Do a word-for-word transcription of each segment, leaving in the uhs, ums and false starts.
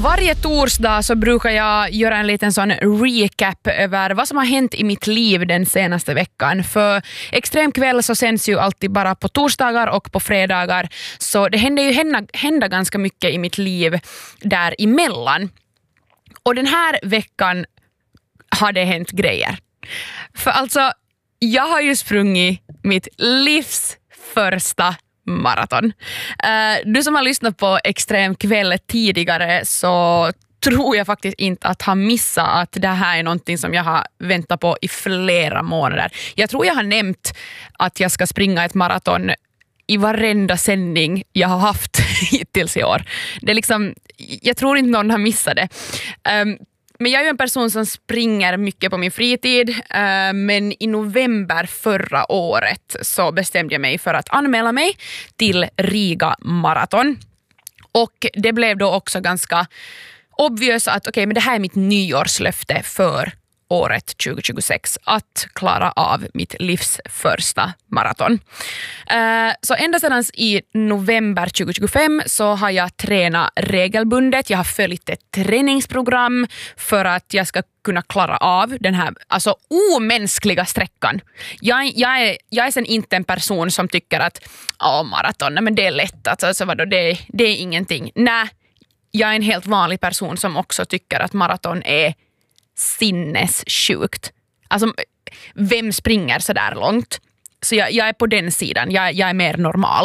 Varje torsdag så brukar jag göra en liten sån recap över vad som har hänt i mitt liv den senaste veckan. För Extremkväll så sänds ju alltid bara på torsdagar och på fredagar. Så det händer ju hända, hända ganska mycket i mitt liv däremellan. Och den här veckan har det hänt grejer. För alltså, jag har ju sprungit mitt livs första maraton. Uh, du som har lyssnat på Extremkväll tidigare så tror jag faktiskt inte att ha missat att det här är någonting som jag har väntat på i flera månader. Jag tror jag har nämnt att jag ska springa ett maraton i varenda sändning jag har haft hittills i år. Det är liksom, jag tror inte någon har missat det. Um, Men jag är ju en person som springer mycket på min fritid, uh, men i november förra året så bestämde jag mig för att anmäla mig till Riga maraton. Och det blev då också ganska obvious att okej, okay, men det här är mitt nyårslöfte för året tjugo tjugosex, att klara av mitt livs första maraton. Uh, så ända sedan i november tjugo tjugofem så har jag tränat regelbundet. Jag har följt ett träningsprogram för att jag ska kunna klara av den här alltså omänskliga sträckan. Jag, jag, är, jag är sen inte en person som tycker att oh, maraton, nej, men det är lätt. Alltså, vadå, det, det är ingenting. Nej, jag är en helt vanlig person som också tycker att maraton är sinnessjukt. Alltså, vem springer så där långt? Så jag, jag är på den sidan. Jag, jag är mer normal.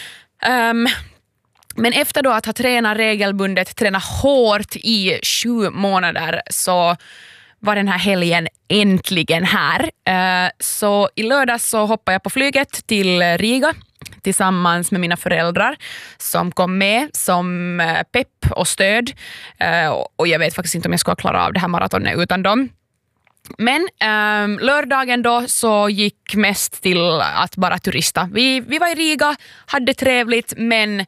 Um, men efter då att ha tränat regelbundet, tränat hårt i sju månader så var den här helgen äntligen här. Uh, så i lördags så hoppade jag på flyget till Riga tillsammans med mina föräldrar som kom med som pepp och stöd. Och jag vet faktiskt inte om jag ska klara av det här maratonet utan dem. Men um, lördagen då så gick mest till att bara turista. Vi, vi var i Riga, hade trevligt, men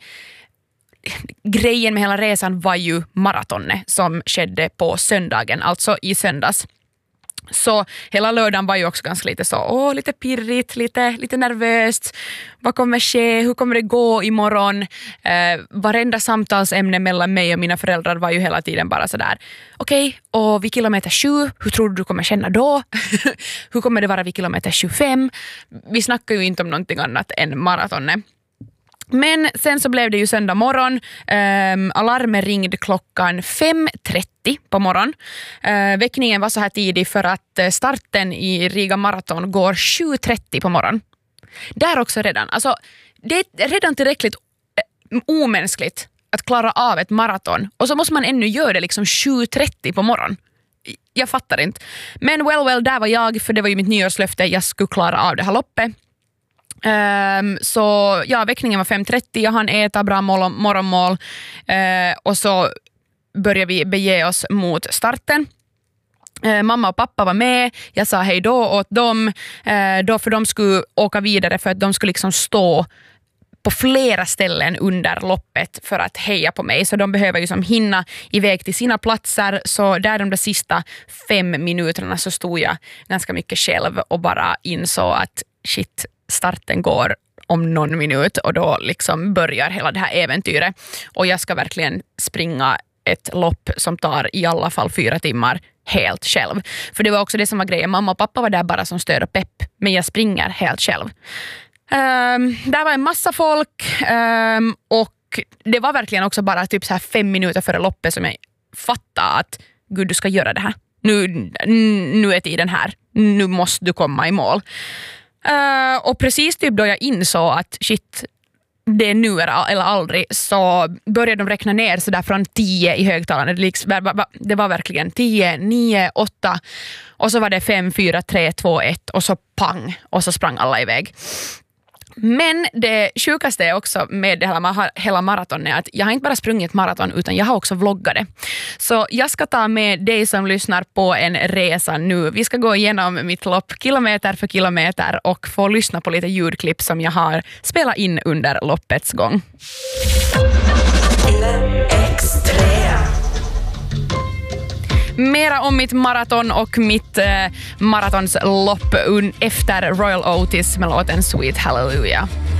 grejen med hela resan var ju maratonet som skedde på söndagen, alltså i söndags. Så hela lördagen var ju också ganska lite så, åh, lite pirrigt, lite, lite nervöst. Vad kommer ske? Hur kommer det gå imorgon? Eh, varenda samtalsämne mellan mig och mina föräldrar var ju hela tiden bara sådär, okej, okay, och vid kilometer sju, hur tror du du kommer känna då? Hur kommer det vara vid kilometer tjugofem? Vi snackar ju inte om någonting annat än maratonet. Men sen så blev det ju söndag morgon. Um, alarmen ringde klockan fem trettio på morgon. Uh, väckningen var så här tidig för att starten i Riga maraton går sju trettio på morgon. Där också redan. Alltså, det är redan tillräckligt uh, omänskligt att klara av ett maraton. Och så måste man ännu göra det liksom sju trettio på morgon. Jag fattar inte. Men well, well, där var jag, för det var ju mitt nyårslöfte. Jag skulle klara av det här loppet. Um, så ja, väckningen var fem trettio, jag hann äta bra mor- morgonmål uh, och så började vi bege oss mot starten. Uh, mamma och pappa var med, jag sa hej då åt dem uh, då för de skulle åka vidare för att de skulle liksom stå på flera ställen under loppet för att heja på mig, så de behöver ju som hinna iväg till sina platser. Så där de där sista fem minuterna så stod jag ganska mycket själv och bara insåg att shit, starten går om någon minut och då liksom börjar hela det här äventyret. Och jag ska verkligen springa ett lopp som tar i alla fall fyra timmar helt själv. För det var också det som var grejen. Mamma och pappa var där bara som stöd och pepp, men jag springer helt själv. Um, där var en massa folk um, och det var verkligen också bara typ så här fem minuter före loppet som jag fattade att gud, du ska göra det här. Nu, nu är tiden här. Nu måste du komma i mål. Uh, och precis typ då jag insåg att shit, det är nu eller aldrig, så började de räkna ner så där från tio i högtalarna. Det, liksom, det var verkligen tio, nio, åtta och så var det fem, fyra, tre, två, ett och så pang och så sprang alla iväg. Men det sjukaste är också med det hela, hela maratonet att jag har inte bara sprungit maraton utan jag har också vloggat det. Så jag ska ta med dig som lyssnar på en resa nu. Vi ska gå igenom mitt lopp kilometer för kilometer och få lyssna på lite ljudklipp som jag har spelat in under loppets gång. Mera om mitt maraton och mitt eh, maratonslopp un- efter Royal Otis med låten Sweet Hallelujah.